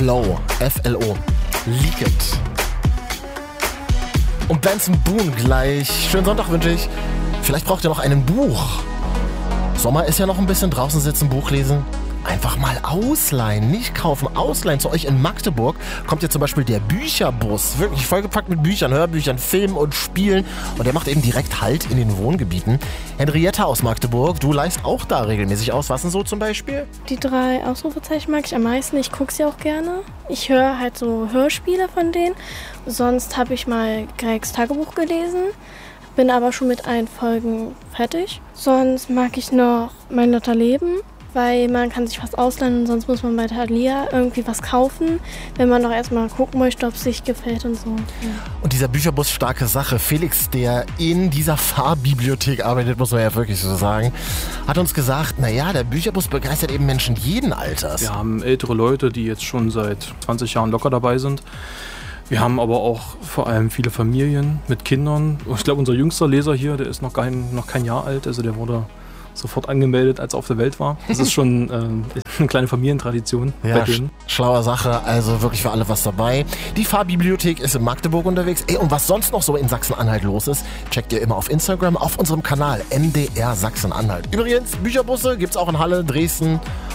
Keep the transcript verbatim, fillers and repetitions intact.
Flow, F L O, Leak It. Und Benson Boone gleich. Schönen Sonntag wünsche ich. Vielleicht braucht ihr noch ein Buch. Sommer ist ja noch ein bisschen, draußen sitzen, Buch lesen. Einfach mal ausleihen, nicht kaufen, ausleihen. Zu euch in Magdeburg kommt ja zum Beispiel der Bücherbus. Wirklich vollgepackt mit Büchern, Hörbüchern, Filmen und Spielen. Und der macht eben direkt Halt in den Wohngebieten. Henrietta aus Magdeburg, du leihst auch da regelmäßig aus. Was denn so zum Beispiel? Die drei Ausrufezeichen mag ich am meisten. Ich gucke sie auch gerne. Ich höre halt so Hörspiele von denen. Sonst habe ich mal Gregs Tagebuch gelesen. Bin aber schon mit allen Folgen fertig. Sonst mag ich noch Mein Lotterleben, weil man kann sich was ausleihen und sonst muss man bei Thalia irgendwie was kaufen, wenn man noch erstmal gucken möchte, ob es sich gefällt und so. Ja. Und dieser Bücherbus, starke Sache. Felix, der in dieser Fahrbibliothek arbeitet, muss man ja wirklich so sagen, hat uns gesagt, naja, der Bücherbus begeistert eben Menschen jeden Alters. Wir haben ältere Leute, die jetzt schon seit zwanzig Jahren locker dabei sind. Wir haben aber auch vor allem viele Familien mit Kindern. Ich glaube, unser jüngster Leser hier, der ist noch kein, noch kein Jahr alt, also der wurde sofort angemeldet, als er auf der Welt war. Das ist schon äh, eine kleine Familientradition ja, bei denen. Schlaue Sache, also wirklich für alle was dabei. Die Fahrbibliothek ist in Magdeburg unterwegs. Ey, und was sonst noch so in Sachsen-Anhalt los ist, checkt ihr immer auf Instagram, auf unserem Kanal M D R Sachsen-Anhalt. Übrigens, Bücherbusse gibt's auch in Halle, Dresden